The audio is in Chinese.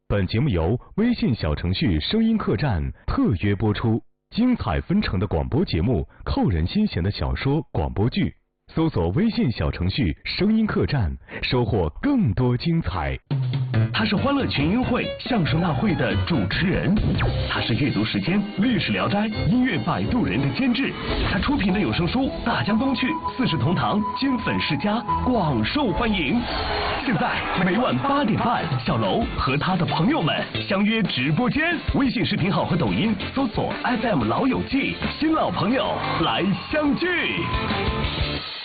本节目由微信小程序声音客栈特约播出，精彩纷呈的广播节目，扣人心弦的小说、广播剧，搜索微信小程序声音客栈，收获更多精彩。 他是欢乐群英会相声大会的主持人，他是阅读时间、历史聊斋、音乐摆渡人的监制，他出品的有声书《大江东去》《四世同堂》金粉世家广受欢迎。现在每晚8点半，小楼和他的朋友们相约直播间，微信视频号和抖音搜索 FM 老友记，新老朋友来相聚。